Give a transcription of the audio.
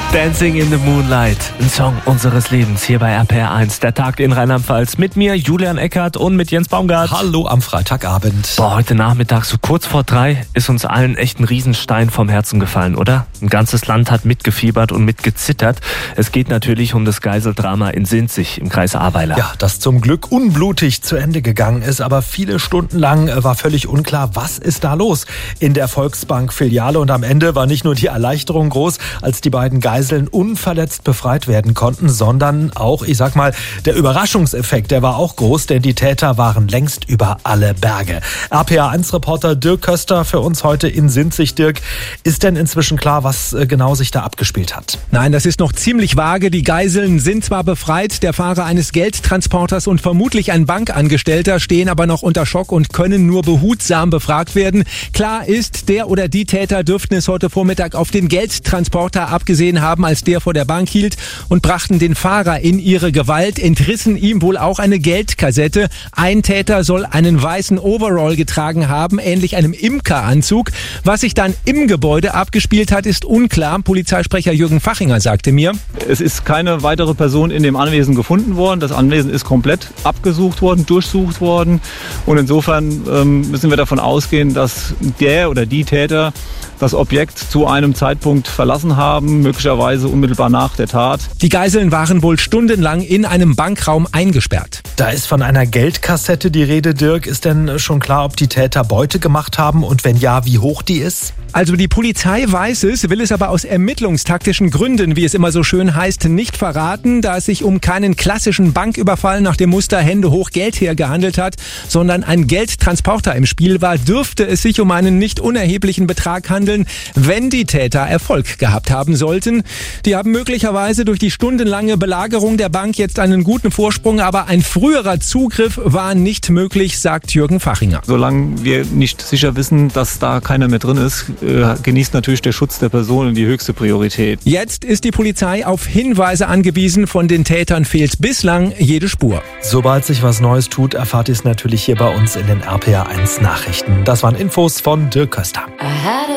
Dancing in the Moonlight, ein Song unseres Lebens hier bei RPR 1. Der Tag in Rheinland-Pfalz mit mir, Julian Eckert und mit Jens Baumgart. Hallo am Freitagabend. Heute Nachmittag, so kurz vor 3, ist uns allen echt ein Riesenstein vom Herzen gefallen, oder? Ein ganzes Land hat mitgefiebert und mitgezittert. Es geht natürlich um das Geiseldrama in Sinzig im Kreis Ahrweiler. Ja, das zum Glück unblutig zu Ende gegangen ist, aber viele Stunden lang war völlig unklar, was ist da los in der Volksbank-Filiale. Und am Ende war nicht nur die Erleichterung groß, als die beiden Geiseln unverletzt befreit werden konnten, sondern auch, ich sag mal, der Überraschungseffekt, der war auch groß, denn die Täter waren längst über alle Berge. RPA1-Reporter Dirk Köster für uns heute in Sinzig. Dirk, ist denn inzwischen klar, was genau sich da abgespielt hat? Nein, das ist noch ziemlich vage. Die Geiseln sind zwar befreit, der Fahrer eines Geldtransporters und vermutlich ein Bankangestellter stehen aber noch unter Schock und können nur behutsam befragt werden. Klar ist, der oder die Täter dürften es heute Vormittag auf den Geldtransporter abgesehen haben, als der vor der Bank hielt, und brachten den Fahrer in ihre Gewalt, entrissen ihm wohl auch eine Geldkassette. Ein Täter soll einen weißen Overall getragen haben, ähnlich einem Imkeranzug. Was sich dann im Gebäude abgespielt hat, ist unklar. Polizeisprecher Jürgen Fachinger sagte mir: Es ist keine weitere Person in dem Anwesen gefunden worden. Das Anwesen ist komplett abgesucht worden, durchsucht worden. Und insofern müssen wir davon ausgehen, dass der oder die Täter das Objekt zu einem Zeitpunkt verlassen haben, möglicherweise unmittelbar nach der Tat. Die Geiseln waren wohl stundenlang in einem Bankraum eingesperrt. Da ist von einer Geldkassette die Rede, Dirk. Ist denn schon klar, ob die Täter Beute gemacht haben und wenn ja, wie hoch die ist? Also die Polizei weiß es, will es aber aus ermittlungstaktischen Gründen, wie es immer so schön heißt, nicht verraten, da es sich um keinen klassischen Banküberfall nach dem Muster Hände hoch Geld her gehandelt hat, sondern ein Geldtransporter im Spiel war, dürfte es sich um einen nicht unerheblichen Betrag handeln, wenn die Täter Erfolg gehabt haben sollten. Die haben möglicherweise durch die stundenlange Belagerung der Bank jetzt einen guten Vorsprung, aber ein früherer Zugriff war nicht möglich, sagt Jürgen Fachinger. Solange wir nicht sicher wissen, dass da keiner mehr drin ist, genießt natürlich der Schutz der Personen die höchste Priorität. Jetzt ist die Polizei auf Hinweise angewiesen. Von den Tätern fehlt bislang jede Spur. Sobald sich was Neues tut, erfahrt ihr es natürlich hier bei uns in den RPA1 Nachrichten. Das waren Infos von Dirk Köster.